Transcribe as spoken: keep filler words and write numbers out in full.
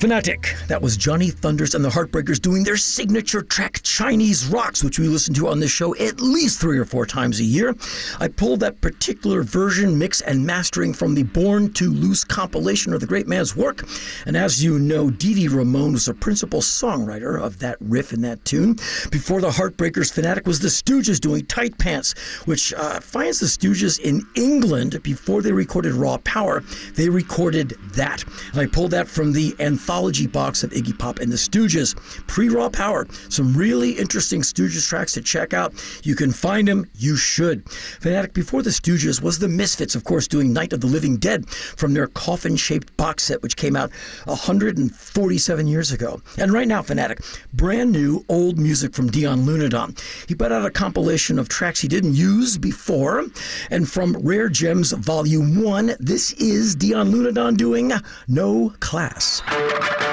Fanatic. That was Johnny Thunders and the Heartbreakers doing their signature track, Chinese Rocks, which we listen to on this show at least three or four times a year. I pulled that particular version, mix, and mastering from the Born to Loose compilation of the great man's work. And as you know, Dee Dee Ramone was a principal songwriter of that riff in that tune. Before the Heartbreakers, Fanatic was the Stooges doing Tight Pants, which uh, finds the Stooges in England before they recorded Raw Power. They recorded that. And I pulled that from the anthology box of Iggy Pop and the Stooges, pre-Raw Power. Some really interesting Stooges tracks to check out. You can find them. You should. Fanatic before the Stooges was the Misfits, of course, doing Night of the Living Dead from their coffin-shaped box set, which came out one hundred forty-seven years ago. And right now, Fanatic, brand new old music from Dion Lunadon. He put out a compilation of tracks he didn't use before. And from Rare Gems Volume one, this is Dion Lunadon doing No Class.